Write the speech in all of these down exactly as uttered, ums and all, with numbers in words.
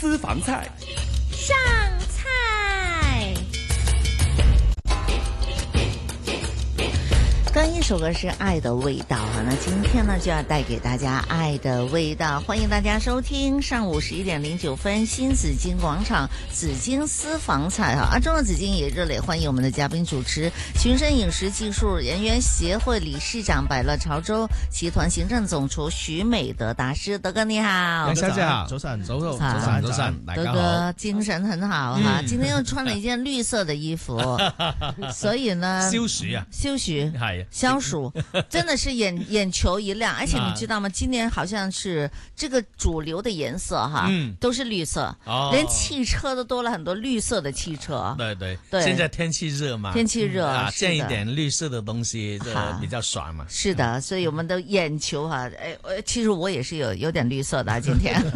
私房菜上菜。刚一首歌是《爱的味道》哈，那今天呢就要带给大家《爱的味道》，欢迎大家收听上午十一点零九分新紫金广场紫金私房菜哈，阿中的紫金也热烈欢迎我们的嘉宾主持，群生饮食技术人员协会理事长百乐潮州集团行政总厨徐美德大师，德哥你好。 杨小姐好， 早晨， 早早好早晨，早晨，大德家好。 哥精神很好哈， 嗯今天又穿了一件绿色的衣服，所以呢， 消暑啊， 消暑係消暑，真的是眼眼球一亮，而且你知道嗎？今年好像是這個主流的顏色哈， 嗯都是綠色， 哦連汽車都多了很多綠色的汽車。 對對對現在天氣熱嘛， 天氣熱啊， 是的見一點綠色的東西就好比較爽嘛。 是的，所以我們的眼球哈，哎，呃其實我也是有有點綠色的啊，今天。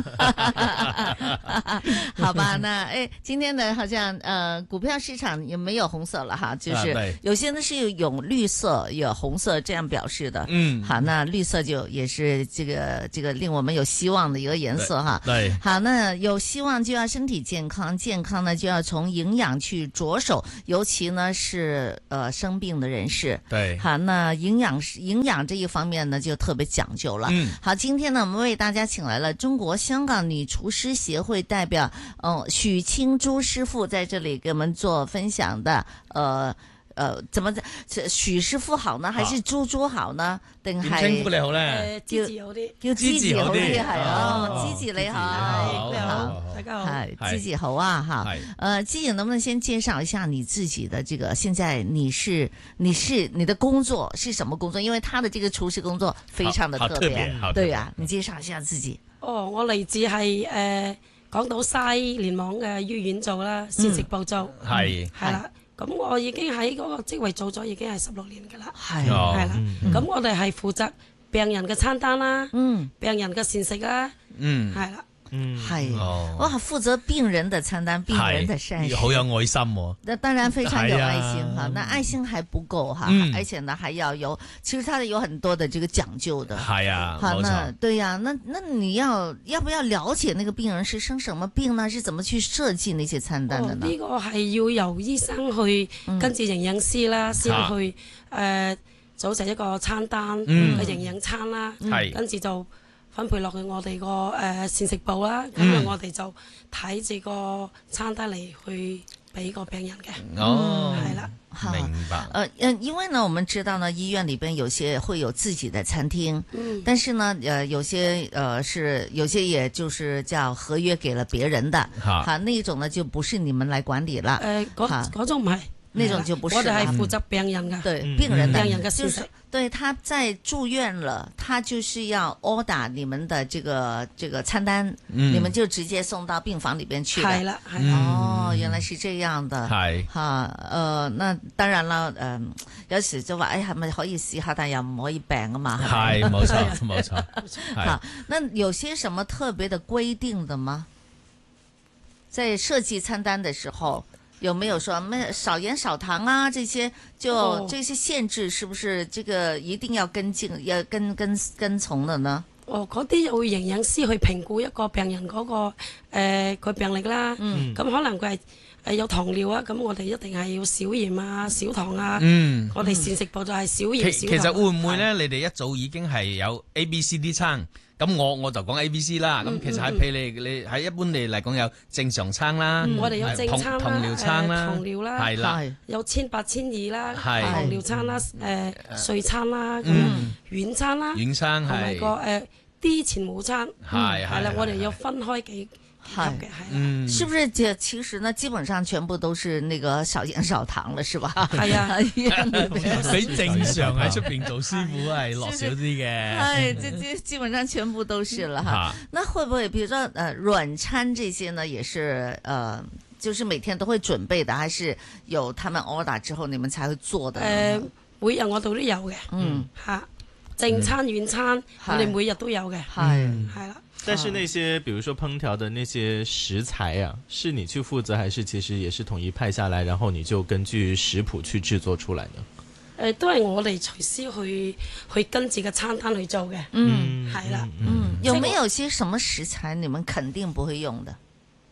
好吧，那哎，今天呢，好像呃，股票市場也沒有紅色了哈，就是啊對有些呢是有綠色、有紅色這樣表示的。 嗯， 好，那綠色就也是這個這個令我們有希望的一個顏色哈。 對， 好，那有希望就要身體健康，健康呢就要從營養去着手，尤其呢是呃生病的人士。 對， 好，那營養營養這一方面呢就特別講究了。 嗯， 好，今天呢我們為大家請來了中國香港女廚師協會代表，嗯、呃，許清珠師傅在這裡給我們做分享的，呃。呃，怎麼許師傅好呢？還是豬豬好呢？定係點稱呼你好咧？ 誒，芝士好啲， 叫芝士好啲係哦哦，芝士你好， 好你好好， 大家好。 係芝士好啊哈。 係呃，芝士能不能先介紹一下你自己的這個？現在你是你是你的工作是什麼工作？因為他的這個廚師工作非常的特好好特別好特別對啊，你介紹一下自己。 哦，我嚟自係誒港島西聯網嘅醫院做啦，膳食部做， 係係啦。咁我已經喺嗰個職位做咗已經係十六年㗎啦， 係哦係啦。咁我哋係負責病人嘅餐單啦， 嗯病人嘅膳食啦， 嗯， 係啦。 嗯， 係哦哇，負責病人的餐單，病人的膳食， 好有愛心喎。 那當然非常有愛心哈、 係啊， 那愛心還不夠哈， 嗯而且呢還要有，其實它有很多的這個講究的。 係啊， 好， 冇那錯。 對呀、那那你要要不要了解那個病人是生什麼病呢？是怎麼去設計那些餐單的哦， 呢？ 呢個係要由醫生去跟住營養師啦，先去誒組成一個餐單嗯嘅營養餐啦， 係跟住就分配落去我哋個誒膳食部啦，咁嗯樣我哋就睇住個餐單嚟去俾個病人嘅， 哦， 係啦。 好明白。 呃嗯，因為呢，我們知道呢，醫院裏邊有些會有自己的餐廳， 嗯， 但是呢，呃，有些呃是有些也就是叫合約給了別人的， 好好，那一種呢就不是你們來管理了， 誒嗰好嗰種唔係， 那種就不是我哋啦係負責病人㗎， 對嗯病人的， 病人嘅就是膳食。 對，他在住院了，他就是要 order 你們的這個這個餐單， 嗯你們就直接送到病房裏邊去的。 係啦，係啦。 哦，原來是這樣的。 係哈，呃，那當然啦，呃，有時就話，哎，係咪可以試下，但又唔可以病啊嘛。係咪係冇錯冇錯。係好，那有些什麼特別的規定的嗎？在設計餐單的時候，有沒有說咩少鹽少糖啊？這些就、 哦這些限制，是不是這個一定要跟進，要跟跟跟從的呢？ 哦，嗰啲又會營養師去評估一個病人嗰、個誒佢、呃、病歷啦。 嗯咁可能佢係誒有糖尿啊，咁我哋一定係要少鹽啊、少糖啊。 嗯。 我哋膳食部就係少其鹽少糖。 其實會唔會咧？你哋一早已經係有 A、B、C、D 餐，咁我我就講 A、B、C 啦。咁嗯其實喺譬如你你喺一般你嚟講有正常餐啦， 嗯我哋有正餐啦糖糖尿餐啦， 誒糖尿啦係啦， 係有千八千二啦， 係糖尿餐啦，誒碎餐啦，咁嗯樣軟餐啦， 軟餐同埋個係誒 D 前午餐。 係係啦係， 我哋要分開幾幾級嘅，係啦。 嗯是不是這其實呢，基本上全部都是那個少鹽少糖了，是吧？ 係啊， 醫院裏邊比正常喺出邊做師傅係落少啲嘅。 哎，這這基本上全部都是了哈。 嚇那會不會，比如說，呃，軟餐這些呢，也是呃，就是每天都會準備的，還是有他們 order 之後你們才會做的呢？ 誒，每日我度都有嘅， 嗯， 嚇正餐軟餐，我哋每日都有嘅， 係係啦。 但是那些比如說烹調的那些食材啊，是你去負責，還是其實也是統一派下來，然後你就根據食譜去製作出來呢？ 誒，都係我哋廚師去去跟住個餐單去做嘅， 嗯係啦。 嗯，有沒有些什麼食材你們肯定不會用的？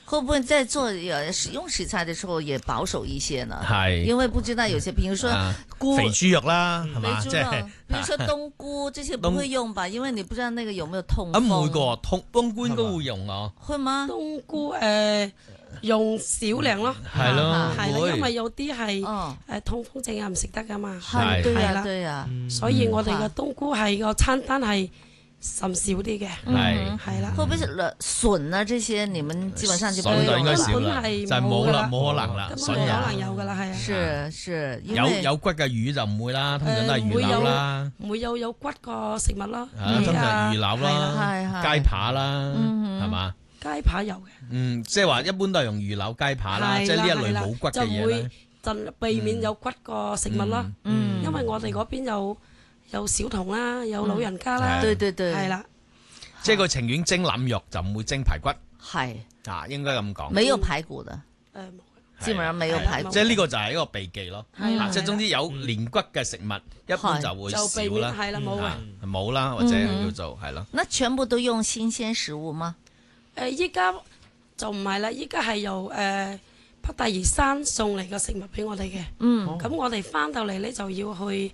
會不會在做呃使用食材的時候也保守一些呢？ 係因為不知道有些，比如說啊菇、 肥豬肉啦，係肥嘛？即豬肉係， 比如說冬菇這些不會用吧？因為你不知道那個有沒有痛啊風。 每個通冬菇應該會用啊， 會嗎？ 冬菇誒用少量咯， 係咯， 係啦， 會因為有啲係哦， 誒痛風症啊唔食得噶嘛， 係對呀係啦對呀， 所以我哋嗯嘅冬菇係個餐單係甚少啲嘅， 係係啦。 會不會是筍啊？這些你們基本上就不會筍就應該用了吧少啦， 根本係就係冇啦，冇可能啦，筍根本冇可人能有噶啦，係啊。 是是，因有為有骨嘅魚就唔會啦，通常都係魚柳啦， 唔會有有骨個食物咯， 啊通常魚柳係啦、 係雞扒啦， 嗯係嘛？ 雞扒有嘅， 嗯，即係話一般都係用魚柳雞扒啦， 係即係呢一類係啦冇骨嘅就會嘢咧。 盡避免有骨個食物咯， 嗯因為我哋嗰邊有有小童啦，有老人家啦， 對對對， 係啦， 即係佢情願蒸腩肉就唔會蒸排骨係啊，應該咁講。 沒有排骨的， 誒冇嘅基本上沒有排骨係。 即係呢個就係一個避忌咯。 係啦啊即係總之有連骨嘅食物，一般就會就少避免啦， 係啦冇嘅啊。冇啦，或者叫做係咯。 那全部都用新鮮食物嗎？ 誒依家就唔係啦，依家係由誒北大嶼山送嚟嘅食物俾我哋嘅， 嗯， 咁我哋翻到嚟咧就要去